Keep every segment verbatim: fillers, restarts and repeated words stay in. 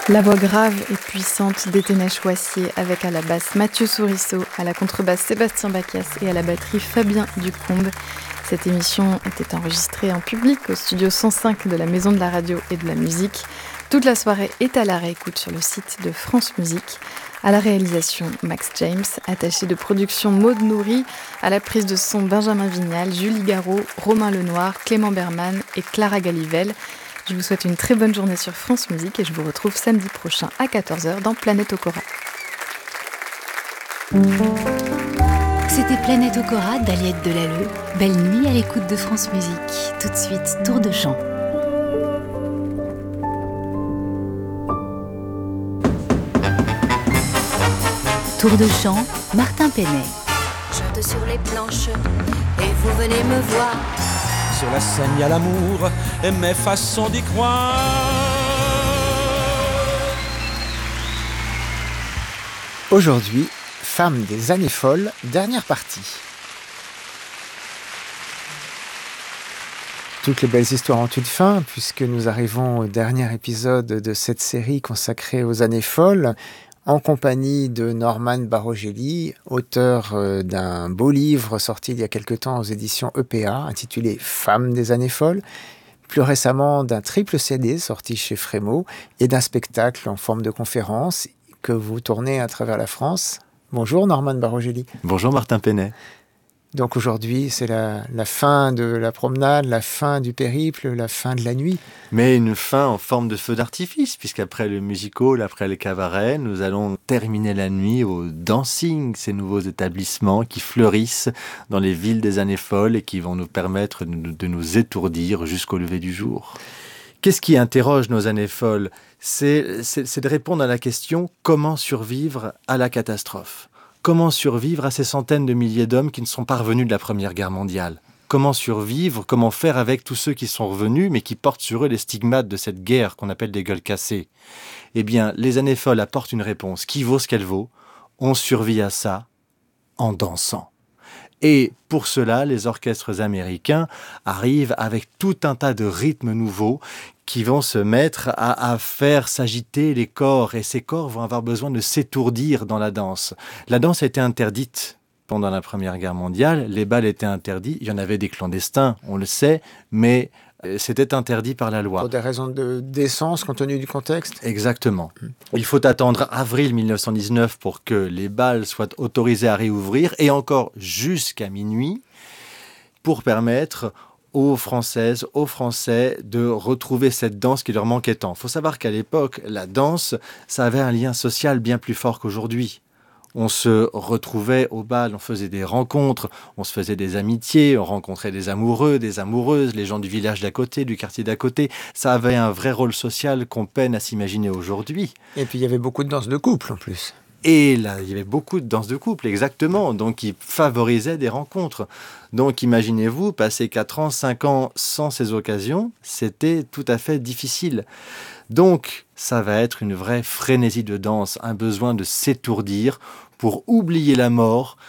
La voix grave et puissante d'Étienne Choissier avec à la basse Mathieu Sourisseau, à la contrebasse Sébastien Bacchias et à la batterie Fabien Ducombe. Cette émission était enregistrée en public au studio cent cinq de la Maison de la Radio et de la Musique. Toute la soirée est à la réécoute sur le site de France Musique. À la réalisation, Max James, attaché de production Maude Nourri, à la prise de son Benjamin Vignal, Julie Garraud, Romain Lenoir, Clément Berman et Clara Galivelle. Je vous souhaite une très bonne journée sur France Musique et je vous retrouve samedi prochain à quatorze heures dans Planète Okora. C'était Planète Okora d'Aliette Delalleux. Belle nuit à l'écoute de France Musique. Tout de suite, tour de chant. Tour de chant, Martin Penet. Chante sur les planches et vous venez me voir. Sur la scène, il y a l'amour et mes façons d'y croire. Aujourd'hui, Femme des années folles, dernière partie. Toutes les belles histoires ont une fin, puisque nous arrivons au dernier épisode de cette série consacrée aux années folles, en compagnie de Norman Barogelli, auteur d'un beau livre sorti il y a quelque temps aux éditions E P A, intitulé « Femmes des années folles », plus récemment d'un triple C D sorti chez Frémaux et d'un spectacle en forme de conférence que vous tournez à travers la France. Bonjour Norman Barogelli. Bonjour Martin Penet. Donc aujourd'hui, c'est la, la fin de la promenade, la fin du périple, la fin de la nuit. Mais une fin en forme de feu d'artifice, puisqu'après le music-hall, après le cabaret, nous allons terminer la nuit au dancing, ces nouveaux établissements qui fleurissent dans les villes des années folles et qui vont nous permettre de nous étourdir jusqu'au lever du jour. Qu'est-ce qui interroge nos années folles ? c'est, c'est, c'est de répondre à la question « Comment survivre à la catastrophe ?» Comment survivre à ces centaines de milliers d'hommes qui ne sont pas revenus de la Première Guerre mondiale ? Comment survivre ? Comment faire avec tous ceux qui sont revenus, mais qui portent sur eux les stigmates de cette guerre qu'on appelle des gueules cassées ? Eh bien, les années folles apportent une réponse qui vaut ce qu'elle vaut. On survit à ça en dansant. Et pour cela, les orchestres américains arrivent avec tout un tas de rythmes nouveaux qui vont se mettre à, à faire s'agiter les corps. Et ces corps vont avoir besoin de s'étourdir dans la danse. La danse a été interdite pendant la Première Guerre mondiale. Les bals étaient interdits. Il y en avait des clandestins, on le sait, mais c'était interdit par la loi. Pour des raisons de décence, compte tenu du contexte ? Exactement. Il faut attendre avril dix-neuf cent dix-neuf pour que les bals soient autorisés à réouvrir, et encore jusqu'à minuit, pour permettre aux Françaises, aux Français de retrouver cette danse qui leur manquait tant. Il faut savoir qu'à l'époque, la danse, ça avait un lien social bien plus fort qu'aujourd'hui. On se retrouvait au bal, on faisait des rencontres, on se faisait des amitiés, on rencontrait des amoureux, des amoureuses, les gens du village d'à côté, du quartier d'à côté. Ça avait un vrai rôle social qu'on peine à s'imaginer aujourd'hui. Et puis il y avait beaucoup de danses de couple en plus. Et là, il y avait beaucoup de danses de couple, exactement, donc qui favorisaient des rencontres. Donc imaginez-vous, passer quatre ans, cinq ans sans ces occasions, c'était tout à fait difficile. Donc, ça va être une vraie frénésie de danse, un besoin de s'étourdir pour oublier la mort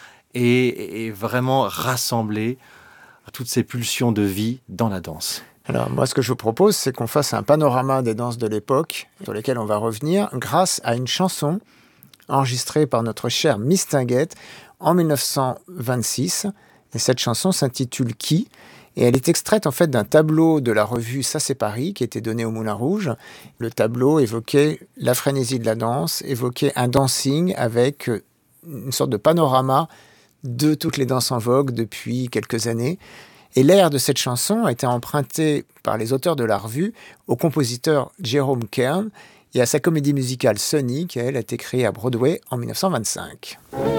et, et vraiment rassembler toutes ces pulsions de vie dans la danse. Alors moi, ce que je vous propose, c'est qu'on fasse un panorama des danses de l'époque, sur lesquelles on va revenir, grâce à une chanson enregistrée par notre chère Miss Tinguette en dix-neuf cent vingt-six. Et cette chanson s'intitule « Qui ?» Et elle est extraite en fait d'un tableau de la revue Ça c'est Paris qui était donné au Moulin Rouge. Le tableau évoquait la frénésie de la danse, évoquait un dancing avec une sorte de panorama de toutes les danses en vogue depuis quelques années. Et l'air de cette chanson a été emprunté par les auteurs de la revue au compositeur Jerome Kern et à sa comédie musicale Sonny, qui elle a été créée à Broadway en dix-neuf cent vingt-cinq.